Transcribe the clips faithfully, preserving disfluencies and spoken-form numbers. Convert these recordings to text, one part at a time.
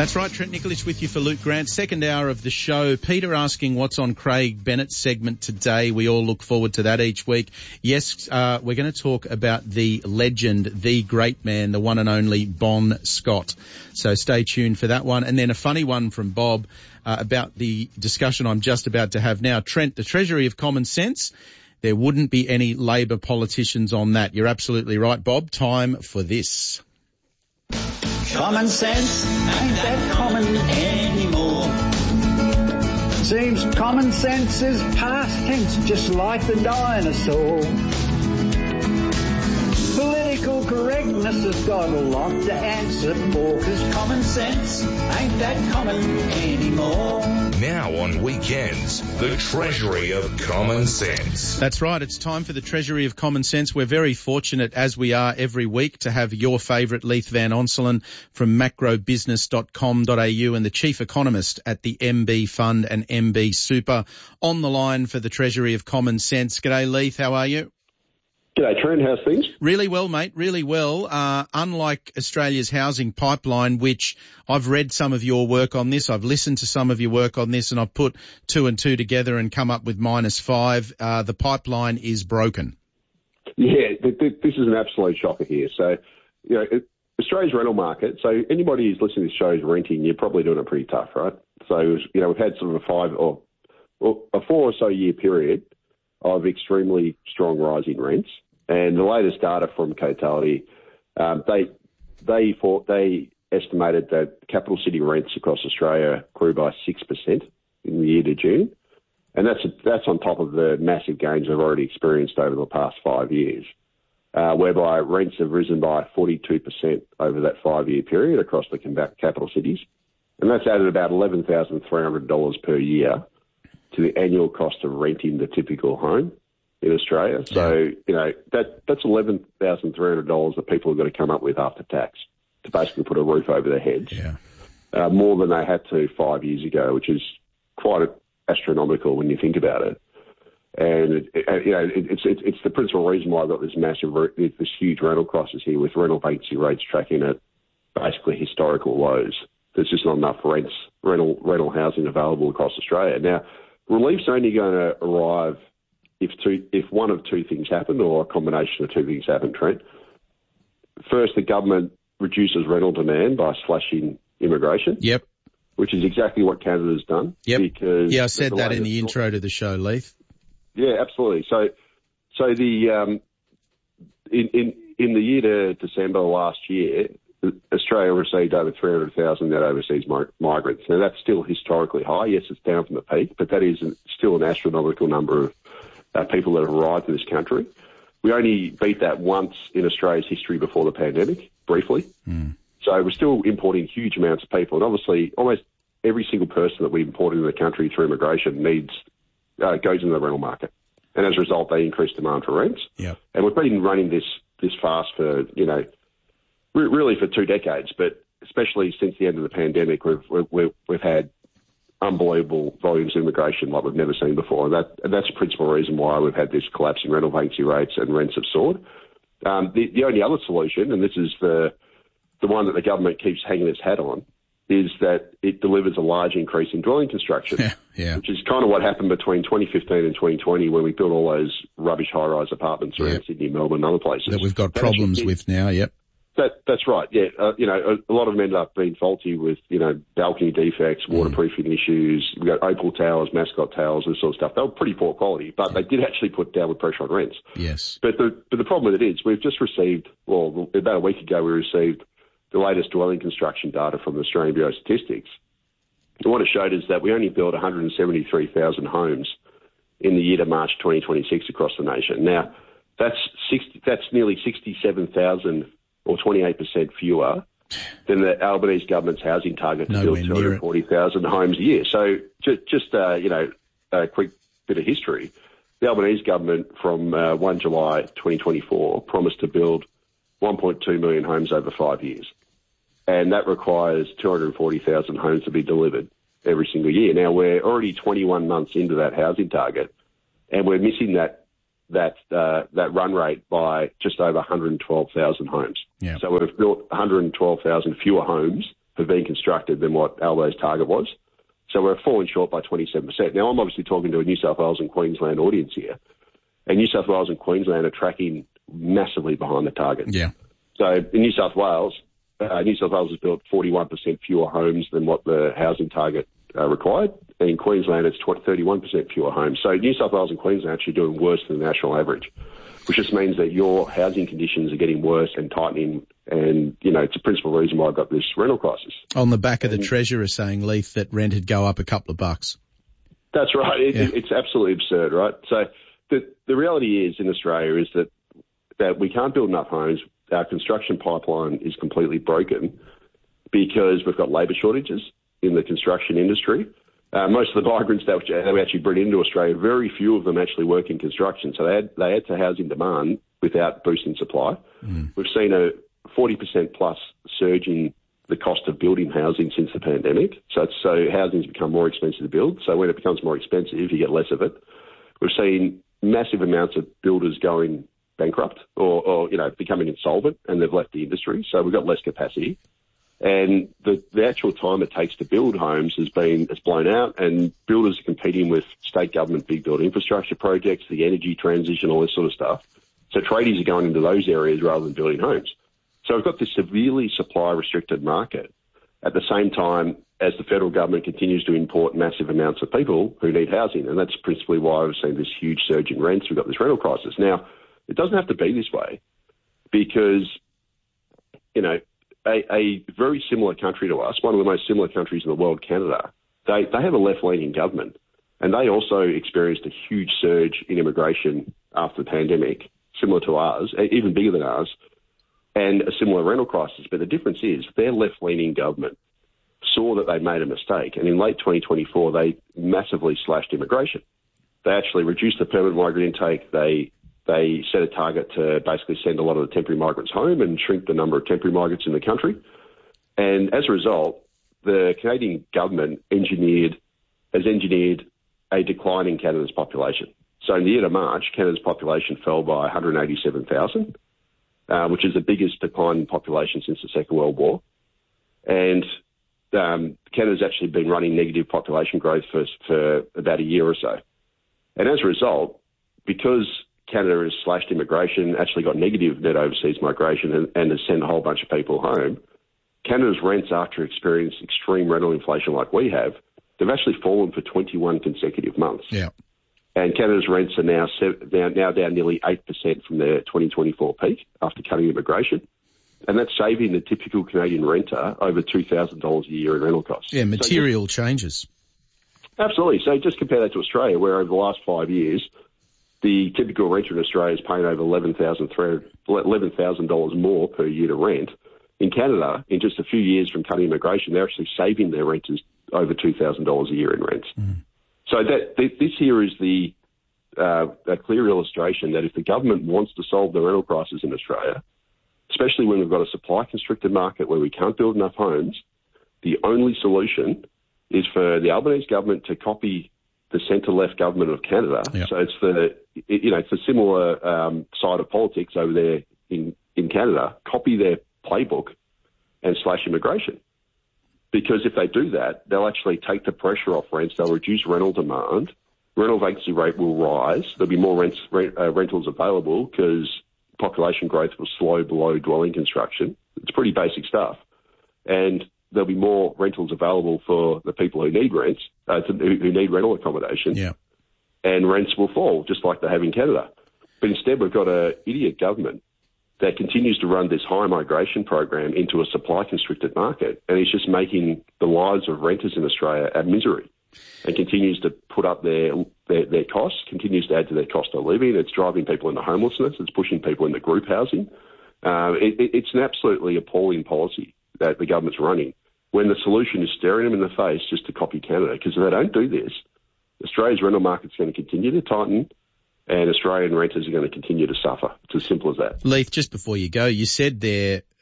That's right, Trent Nicholas with you for Luke Grant. Second hour of the show. Peter asking what's on Craig Bennett's segment today. We all look forward to that each week. Yes, uh, we're going to talk about the legend, the great man, the one and only Bon Scott. So stay tuned for that one. And then a funny one from Bob uh, about the discussion I'm just about to have now. Trent, the Treasury of Common Sense. There wouldn't be any Labor politicians on that. You're absolutely right, Bob. Time for this. Common sense ain't that common anymore. Seems common sense is past tense, just like the dinosaur. Political correctness has got a lot to answer for, 'cause common sense ain't that common anymore. Now on weekends, the Treasury of Common Sense. That's right. It's time for the Treasury of Common Sense. We're very fortunate, as we are every week, to have your favourite Leith Van Onselen from macro business dot com dot a u and the chief economist at the M B Fund and M B Super on the line for the Treasury of Common Sense. G'day, Leith. How are you? G'day, Trent. How's things? Really well, mate. Really well. Uh, unlike Australia's housing pipeline, which I've read some of your work on this, I've listened to some of your work on this, and I've put two and two together and come up with minus five. Uh, the pipeline is broken. Yeah, th- th- this is an absolute shocker here. So, you know, it, Australia's rental market, so anybody who's listening to this show is renting, you're probably doing it pretty tough, right? So, you know, we've had sort of a five or, or a four or so year period of extremely strong rising rents. And the latest data from Cotality, um, they they thought they estimated that capital city rents across Australia grew by six percent in the year to June, and that's that's on top of the massive gains they've already experienced over the past five years, uh, whereby rents have risen by forty-two percent over that five-year period across the capital cities, and that's added about eleven thousand three hundred dollars per year to the annual cost of renting the typical home in Australia. So, yeah. you know, that that's eleven thousand three hundred dollars that people have got to come up with after tax to basically put a roof over their heads, yeah. uh, more than they had to five years ago, which is quite astronomical when you think about it. And, it, it, you know, it, it's, it, it's the principal reason why I've got this massive, this huge rental crisis here with rental vacancy rates tracking at basically historical lows. There's just not enough rents, rental, rental housing available across Australia. Now, relief's only going to arrive If two, if one of two things happen, or a combination of two things happen, Trent. First, the government reduces rental demand by slashing immigration. Yep. Which is exactly what Canada's done. Yep. Because yeah, I said that in the intro to the show, Leith. Yeah, absolutely. So, so the um, in in in the year to December last year, Australia received over three hundred thousand net overseas migrants. Now, that's still historically high. Yes, it's down from the peak, but that is still an astronomical number of Uh, people that have arrived in this country. We only beat that once in Australia's history before the pandemic, briefly. Mm. So we're still importing huge amounts of people. And obviously, almost every single person that we import into the country through immigration needs uh, goes into the rental market. And as a result, they increase demand for rents. Yep. And we've been running this this fast for, you know, re- really for two decades. But especially since the end of the pandemic, we've we've, we've had unbelievable volumes of immigration like we've never seen before. And, that, and that's the principal reason why we've had this collapse in rental vacancy rates and rents have soared. Um, the, the only other solution, and this is the the one that the government keeps hanging its hat on, is that it delivers a large increase in dwelling construction, yeah, yeah. which is kind of what happened between twenty fifteen and twenty twenty when we built all those rubbish high-rise apartments around yep. Sydney, Melbourne and other places. That we've got that problems actually, with now, yep. That, that's right, yeah. Uh, you know, a, a lot of them ended up being faulty with, you know, balcony defects, waterproofing mm. issues. We've got Opal towers, mascot towers, this sort of stuff. They were pretty poor quality, but they did actually put downward pressure on rents. Yes. But the, but the problem with it is we've just received, well, about a week ago we received the latest dwelling construction data from the Australian Bureau of Statistics. And what it showed is that we only built one hundred seventy-three thousand homes in the year to March twenty twenty-six across the nation. Now, that's sixty, that's nearly sixty-seven thousand or twenty-eight percent fewer than the Albanese government's housing target to Nowhere build two hundred forty thousand homes a year. So just, just uh, you know, a quick bit of history. The Albanese government from uh, the first of July twenty twenty-four promised to build one point two million homes over five years. And that requires two hundred forty thousand homes to be delivered every single year. Now, we're already twenty-one months into that housing target, and we're missing that that uh, that run rate by just over one hundred twelve thousand homes. Yeah. So we've built one hundred twelve thousand fewer homes have been constructed than what Albo's target was. So we're falling short by twenty-seven percent. Now, I'm obviously talking to a New South Wales and Queensland audience here, and New South Wales and Queensland are tracking massively behind the target. Yeah. So in New South Wales, uh, New South Wales has built forty-one percent fewer homes than what the housing target uh, required. And in Queensland, it's thirty-one percent fewer homes. So New South Wales and Queensland are actually doing worse than the national average, which just means that your housing conditions are getting worse and tightening. And, you know, it's a principal reason why I've got this rental crisis. On the back of and, the Treasurer saying, Leith, that rent would go up a couple of bucks. That's right. It, yeah. It's absolutely absurd, right? So the the reality is in Australia is that, that we can't build enough homes. Our construction pipeline is completely broken because we've got labour shortages in the construction industry. Uh, most of the migrants that we actually bring into Australia, very few of them actually work in construction. So they add, they add to housing demand without boosting supply. Mm. We've seen a forty percent plus surge in the cost of building housing since the pandemic. So it's, so housing's become more expensive to build. So when it becomes more expensive, you get less of it. We've seen massive amounts of builders going bankrupt or, or you know, becoming insolvent, and they've left the industry. So we've got less capacity. And the, the actual time it takes to build homes has been has blown out, and builders are competing with state government big build infrastructure projects, the energy transition, all this sort of stuff. So tradies are going into those areas rather than building homes. So we've got this severely supply-restricted market at the same time as the federal government continues to import massive amounts of people who need housing, and that's principally why we've seen this huge surge in rents. We've got this rental crisis. Now, it doesn't have to be this way because, you know, A, a very similar country to us, one of the most similar countries in the world, Canada, they, they have a left-leaning government, and they also experienced a huge surge in immigration after the pandemic, similar to ours, even bigger than ours, and a similar rental crisis. But the difference is their left-leaning government saw that they made a mistake, and in late twenty twenty-four, they massively slashed immigration. They actually reduced the permanent migrant intake. They They set a target to basically send a lot of the temporary migrants home and shrink the number of temporary migrants in the country. And as a result, the Canadian government engineered has engineered a decline in Canada's population. So in the year to March, Canada's population fell by one hundred eighty-seven thousand, uh, which is the biggest decline in population since the Second World War. And um, Canada's actually been running negative population growth for, for about a year or so. And as a result, because Canada has slashed immigration, actually got negative net overseas migration, and, and has sent a whole bunch of people home, Canada's rents, after experiencing extreme rental inflation like we have, they've actually fallen for twenty-one consecutive months. Yeah. And Canada's rents are now now, now down nearly eight percent from their twenty twenty-four peak after cutting immigration. And that's saving the typical Canadian renter over two thousand dollars a year in rental costs. Yeah, material so just, changes. Absolutely. So just compare that to Australia, where over the last five years, the typical renter in Australia is paying over eleven thousand dollars more per year to rent. In Canada, in just a few years from cutting immigration, they're actually saving their renters over two thousand dollars a year in rents. Mm. So that this here is the uh, a clear illustration that if the government wants to solve the rental crisis in Australia, especially when we've got a supply-constricted market where we can't build enough homes, the only solution is for the Albanese government to copy the centre-left government of Canada. Yep. So it's the, you know, it's a similar um, side of politics over there in, in Canada. Copy their playbook and slash immigration. Because if they do that, they'll actually take the pressure off rents. They'll reduce rental demand. Rental vacancy rate will rise. There'll be more rents, rent, uh, rentals available because population growth will slow below dwelling construction. It's pretty basic stuff. And there'll be more rentals available for the people who need rents, uh, to, who, who need rental accommodation. Yeah. And rents will fall, just like they have in Canada. But instead, we've got an idiot government that continues to run this high migration program into a supply-constricted market, and it's just making the lives of renters in Australia a misery, and continues to put up their, their their costs, continues to add to their cost of living. It's driving people into homelessness. It's pushing people into group housing. Uh, it, it's an absolutely appalling policy that the government's running, when the solution is staring them in the face just to copy Canada. Because if they don't do this, Australia's rental market's going to continue to tighten, and Australian renters are going to continue to suffer. It's as simple as that. Leith, just before you go, you said there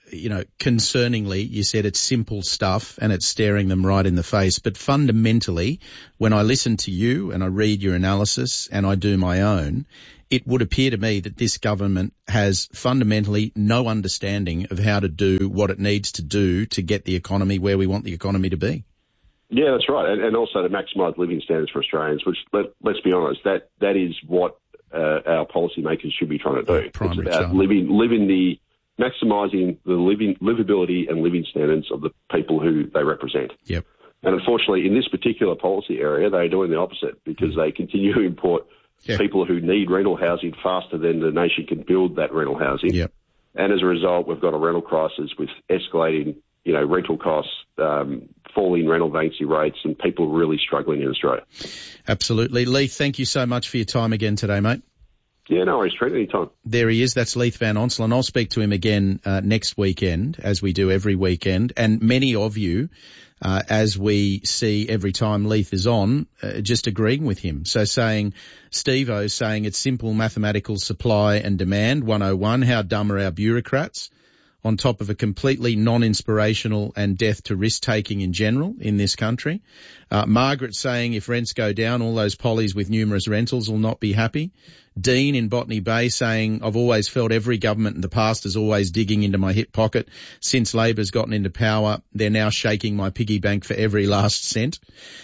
you know, concerningly, you said it's simple stuff and it's staring them right in the face. But fundamentally, when I listen to you and I read your analysis and I do my own, it would appear to me that this government has fundamentally no understanding of how to do what it needs to do to get the economy where we want the economy to be. Yeah, that's right. And, and also to maximise living standards for Australians, which, let, let's be honest, that, that is what uh, our policymakers should be trying to do. Primary it's about child. living, living the, maximising the living, livability and living standards of the people who they represent. Yep. And unfortunately, in this particular policy area, they're doing the opposite because they continue to import yeah. people who need rental housing faster than the nation can build that rental housing. Yep. And as a result, we've got a rental crisis with escalating, you know, rental costs, um, falling rental vacancy rates, and people really struggling in Australia. Absolutely. Leith, thank you so much for your time again today, mate. Yeah, no worries, Trent, anytime. There he is. That's Leith Van Onselen. I'll speak to him again uh, next weekend, as we do every weekend. And many of you, uh, as we see every time Leith is on, uh, just agreeing with him. So saying, Steve-O saying it's simple mathematical supply and demand, one oh one. How dumb are our bureaucrats? On top of a completely non-inspirational and death to risk-taking in general in this country. Uh, Margaret saying if rents go down, all those pollies with numerous rentals will not be happy. Dean in Botany Bay saying, I've always felt every government in the past is always digging into my hip pocket. Since Labor's gotten into power, they're now shaking my piggy bank for every last cent.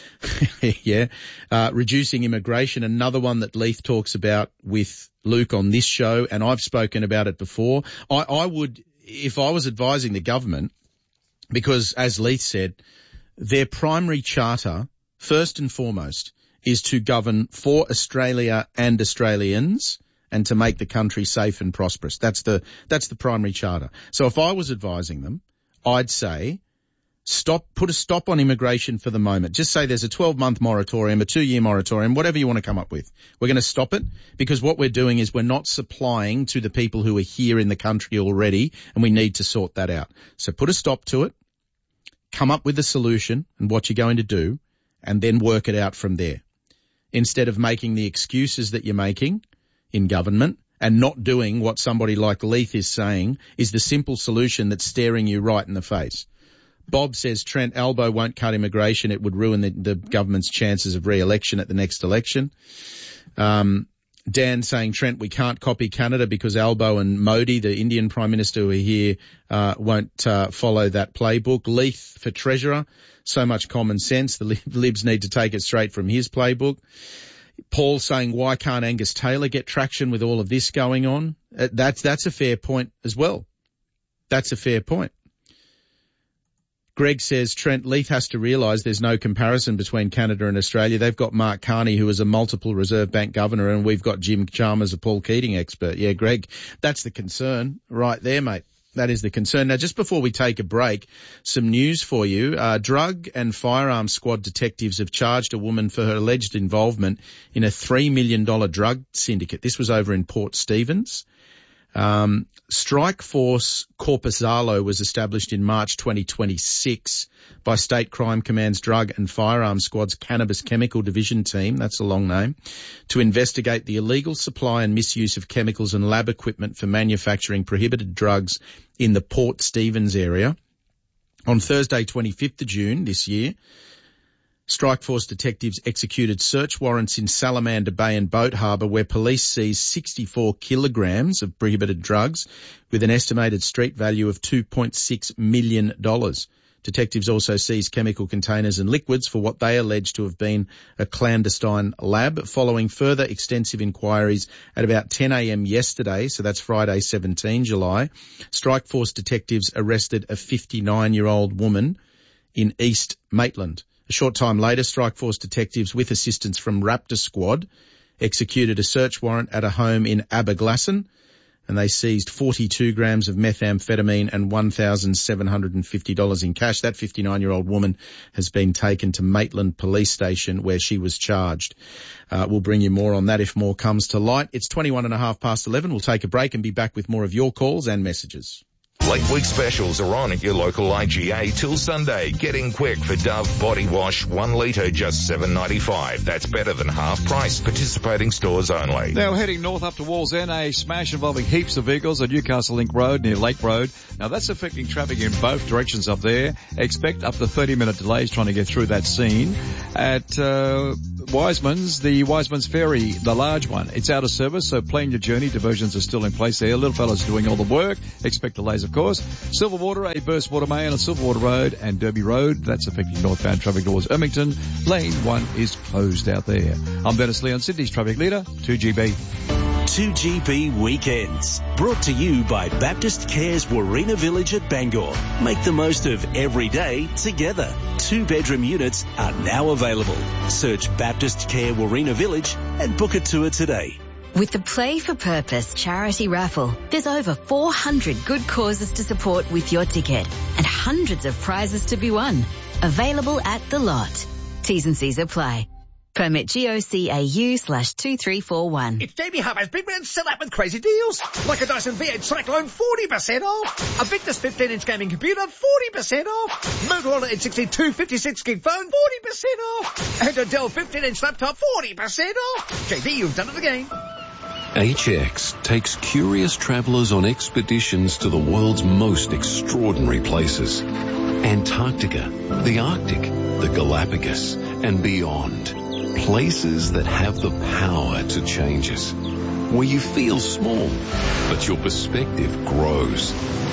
yeah. Uh, reducing immigration, another one that Leith talks about with Luke on this show, and I've spoken about it before. I, I would... If I was advising the government, because as Leith said, their primary charter, first and foremost, is to govern for Australia and Australians and to make the country safe and prosperous. That's the, that's the primary charter. So if I was advising them, I'd say, stop, put a stop on immigration for the moment. Just say there's a twelve month moratorium, a two year moratorium, whatever you want to come up with. We're going to stop it because what we're doing is we're not supplying to the people who are here in the country already, and we need to sort that out. So put a stop to it, come up with a solution and what you're going to do, and then work it out from there. Instead of making the excuses that you're making in government and not doing what somebody like Leith is saying is the simple solution that's staring you right in the face. Bob says Trent, Albo won't cut immigration. It would ruin the, the government's chances of re-election at the next election. Um, Dan saying, Trent, we can't copy Canada because Albo and Modi, the Indian Prime Minister who are here, uh, won't uh, follow that playbook. Leith for Treasurer, so much common sense. The Libs need to take it straight from his playbook. Paul saying, why can't Angus Taylor get traction with all of this going on? Uh, that's, that's a fair point as well. That's a fair point. Greg says, Trent, Leith has to realise there's no comparison between Canada and Australia. They've got Mark Carney, who is a multiple Reserve Bank governor, and we've got Jim Chalmers, a Paul Keating expert. Yeah, Greg, that's the concern right there, mate. That is the concern. Now, just before we take a break, some news for you. Uh, drug and firearms squad detectives have charged a woman for her alleged involvement in a three million dollars drug syndicate. This was over in Port Stephens. Um, Strike Force Corpusalo was established in March twenty twenty-six by State Crime Command's Drug and Firearms Squad's Cannabis Chemical Division team, that's a long name, to investigate the illegal supply and misuse of chemicals and lab equipment for manufacturing prohibited drugs in the Port Stephens area. On Thursday, twenty-fifth of June this year, Strike Force detectives executed search warrants in Salamander Bay and Boat Harbour where police seized sixty-four kilograms of prohibited drugs with an estimated street value of two point six million dollars. Detectives also seized chemical containers and liquids for what they allege to have been a clandestine lab. Following further extensive inquiries at about ten a.m. yesterday, so that's Friday, seventeenth of July, Strike Force detectives arrested a fifty-nine-year-old woman in East Maitland. A short time later, Strike Force detectives, with assistance from Raptor Squad, executed a search warrant at a home in Aberglasslyn, and they seized forty-two grams of methamphetamine and one thousand seven hundred fifty dollars in cash. That fifty-nine-year-old woman has been taken to Maitland Police Station where she was charged. Uh, we'll bring you more on that if more comes to light. It's twenty-one and a half past eleven. We'll take a break and be back with more of your calls and messages. Late week specials are on at your local I G A till Sunday. Get in quick for Dove Body Wash, one litre, just seven dollars ninety-five. That's better than half price. Participating stores only. Now heading north up to Wallsend, a smash involving heaps of vehicles at Newcastle Link Road near Lake Road. Now that's affecting traffic in both directions up there. Expect up to thirty minute delays trying to get through that scene. At uh, Wiseman's, the Wiseman's Ferry, the large one, it's out of service, so plan your journey. Diversions are still in place there. Little fella's doing all the work. Expect delays, of course. Silverwater, a burst water main on Silverwater Road and Derby Road. That's affecting northbound traffic towards Ermington. Lane one is closed out there. I'm Dennis Leon, Sydney's traffic leader, two G B. two G B Weekends, brought to you by Baptist Care's Warina Village at Bangor. Make the most of every day together. Two bedroom units are now available. Search Baptist Care Warina Village and book a tour today. With the Play for Purpose charity raffle, there's over four hundred good causes to support with your ticket and hundreds of prizes to be won. Available at the lot. T's and C's apply. Permit G O C A U slash two three four one. It's Jamie Harper's Big Man Sell Out with crazy deals. Like a Dyson V eight Cyclone, forty percent off. A Victus fifteen inch gaming computer, forty percent off. Motorola N sixty-two fifty-six gig phone, forty percent off. And a Dell fifteen inch laptop, forty percent off. J B, you've done it again. H X takes curious travellers on expeditions to the world's most extraordinary places. Antarctica, the Arctic, the Galapagos, and beyond. Places that have the power to change us. Where you feel small, but your perspective grows.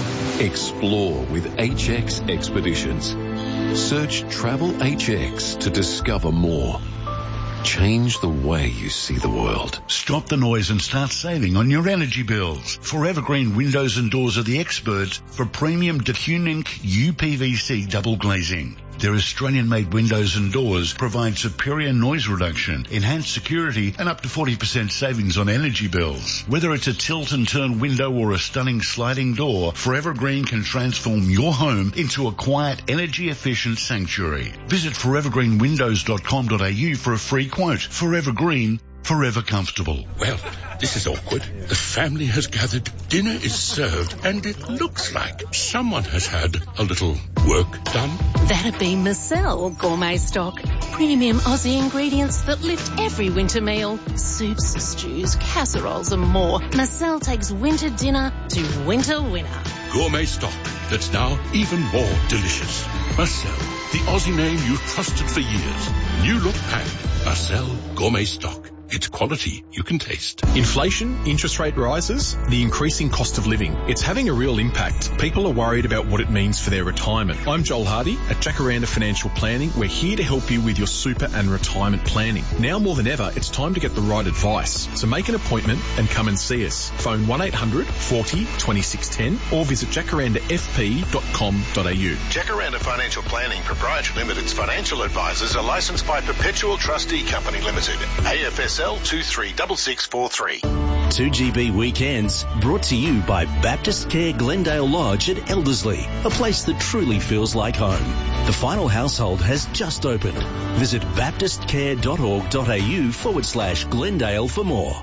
Explore with H X Expeditions. Search Travel H X to discover more. Change the way you see the world. Stop the noise and start saving on your energy bills. Forever Green Windows and Doors are the experts for premium DeHuninck U P V C double glazing. Their Australian-made windows and doors provide superior noise reduction, enhanced security, and up to forty percent savings on energy bills. Whether it's a tilt and turn window or a stunning sliding door, Forever Green can transform your home into a quiet, energy-efficient sanctuary. Visit forever green windows dot com dot a u for a free quote. Forever Green, forever comfortable. Well, this is awkward. The family has gathered, dinner is served, and it looks like someone has had a little work done. That'd be Marcel Gourmet Stock. Premium Aussie ingredients that lift every winter meal. Soups, stews, casseroles and more. Marcel takes winter dinner to winter winner. Gourmet Stock that's now even more delicious. Marcel, the Aussie name you've trusted for years. New look and Marcel Gourmet Stock. It's quality you can taste. Inflation, interest rate rises, the increasing cost of living. It's having a real impact. People are worried about what it means for their retirement. I'm Joel Hardy at Jacaranda Financial Planning. We're here to help you with your super and retirement planning. Now more than ever, it's time to get the right advice. So make an appointment and come and see us. Phone one eight hundred forty twenty-six ten or visit jacaranda f p dot com dot a u. Jacaranda Financial Planning Proprietary Limited's financial advisors are licensed by Perpetual Trustee Company Limited, A F S L two three six six four three. two G B Weekends, brought to you by Baptist Care Glendale Lodge at Elderslie, a place that truly feels like home. The final household has just opened. Visit baptistcare dot org dot a u forward slash Glendale for more.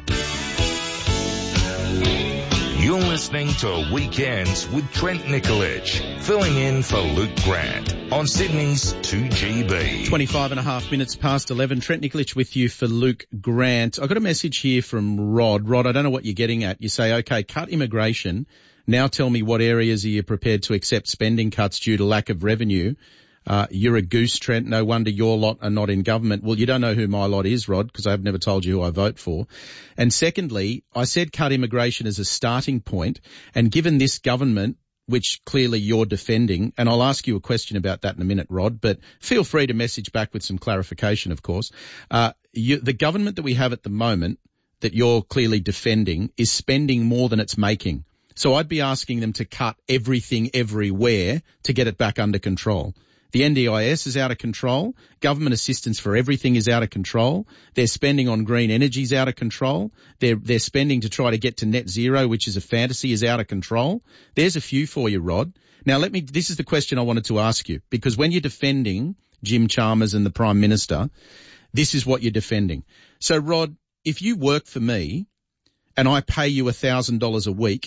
You're listening to Weekends with Trent Nikolic, filling in for Luke Grant on Sydney's two G B. twenty-five and a half minutes past eleven. Trent Nikolic with you for Luke Grant. I got a message here from Rod. Rod, I don't know what you're getting at. You say, okay, cut immigration. Now tell me what areas are you prepared to accept spending cuts due to lack of revenue? Uh, you're a goose, Trent. No wonder your lot are not in government. Well, you don't know who my lot is, Rod, because I've never told you who I vote for. And secondly, I said cut immigration as a starting point, and given this government, which clearly you're defending, and I'll ask you a question about that in a minute, Rod, but feel free to message back with some clarification, of course. Uh, you, the government that we have at the moment that you're clearly defending is spending more than it's making. So I'd be asking them to cut everything everywhere to get it back under control. The N D I S is out of control. Government assistance for everything is out of control. Their spending on green energy is out of control. Their, their spending to try to get to net zero, which is a fantasy, is out of control. There's a few for you, Rod. Now let me, this is the question I wanted to ask you, because when you're defending Jim Chalmers and the Prime Minister, this is what you're defending. So Rod, if you work for me and I pay you a thousand dollars a week,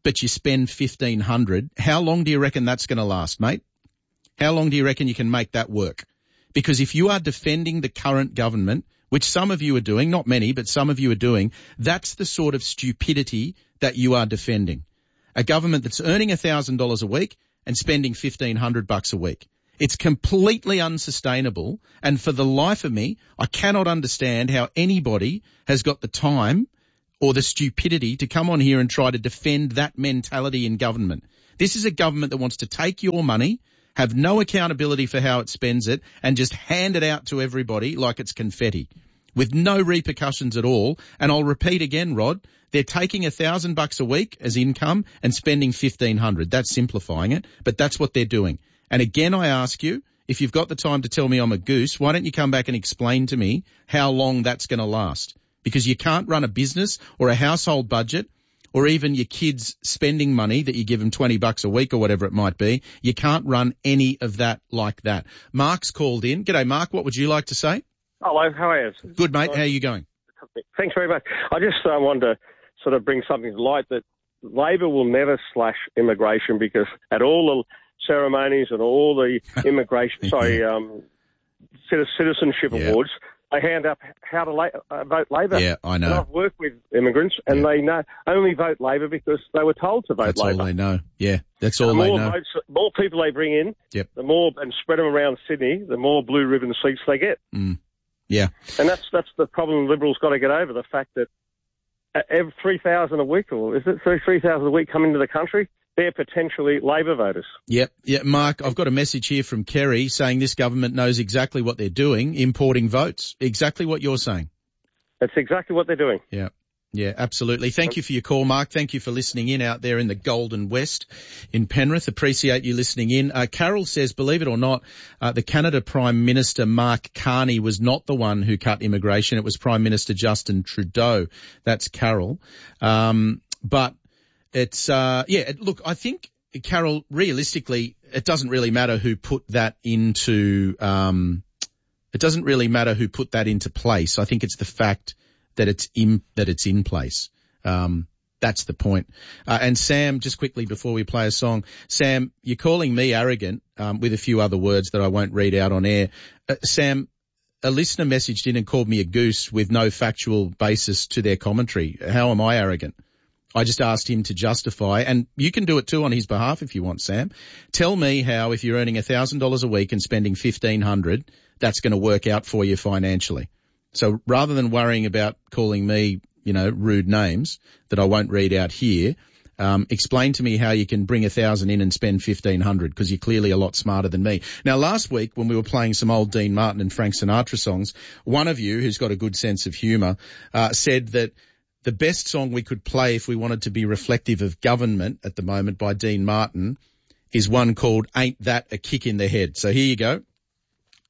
but you spend fifteen hundred, how long do you reckon that's going to last, mate? How long do you reckon you can make that work? Because if you are defending the current government, which some of you are doing, not many, but some of you are doing, that's the sort of stupidity that you are defending. A government that's earning one thousand dollars a week and spending fifteen hundred bucks a week. It's completely unsustainable, and for the life of me, I cannot understand how anybody has got the time or the stupidity to come on here and try to defend that mentality in government. This is a government that wants to take your money, have no accountability for how it spends it, and just hand it out to everybody like it's confetti, with no repercussions at all. And I'll repeat again, Rod, they're taking a thousand bucks a week as income and spending fifteen hundred. That's simplifying it, but that's what they're doing. And again, I ask you, if you've got the time to tell me I'm a goose, why don't you come back and explain to me how long that's going to last? Because you can't run a business or a household budget or even your kids spending money that you give them twenty bucks a week or whatever it might be. You can't run any of that like that. Mark's called in. G'day, Mark. What would you like to say? Hello, how are you? Good, mate. How are you going? Thanks very much. I just uh, wanted to sort of bring something to light that Labor will never slash immigration, because at all the ceremonies and all the immigration, sorry, um, citizenship yeah. awards, they hand up how to la- uh, vote Labor. Yeah, I know. And I've worked with immigrants, and yeah. they know only vote Labor because they were told to vote that's Labor. That's all they know. Yeah, that's all the they more know. Votes, the more people they bring in, yep. the more, and spread them around Sydney, the more blue ribbon seats they get. Mm. Yeah. And that's that's the problem Liberals got to get over, the fact that every three thousand a week, or is it three thousand a week come into the country? They're potentially Labor voters. Yep. Yeah, Mark, I've got a message here from Kerry saying this government knows exactly what they're doing, importing votes. Exactly what you're saying. That's exactly what they're doing. Yeah. Yeah, absolutely. Thank you for your call, Mark. Thank you for listening in out there in the Golden West in Penrith. Appreciate you listening in. Uh, Carol says, believe it or not, uh, the Canada Prime Minister Mark Carney was not the one who cut immigration. It was Prime Minister Justin Trudeau. That's Carol. Um, but it's, uh, yeah, it, look, I think, Carol, realistically, it doesn't really matter who put that into, um, it doesn't really matter who put that into place. I think it's the fact that it's in, that it's in place. Um, that's the point. Uh, and Sam, just quickly before we play a song, Sam, you're calling me arrogant, um, with a few other words that I won't read out on air. Uh, Sam, a listener messaged in and called me a goose with no factual basis to their commentary. How am I arrogant? I just asked him to justify, and you can do it too on his behalf if you want, Sam. Tell me how, if you're earning one thousand dollars a week and spending fifteen hundred dollars, that's going to work out for you financially. So rather than worrying about calling me, you know, rude names that I won't read out here, um, explain to me how you can bring a thousand in and spend fifteen hundred, because you're clearly a lot smarter than me. Now, last week when we were playing some old Dean Martin and Frank Sinatra songs, one of you who's got a good sense of humour, uh, said that the best song we could play if we wanted to be reflective of government at the moment by Dean Martin is one called Ain't That a Kick in the Head. So here you go.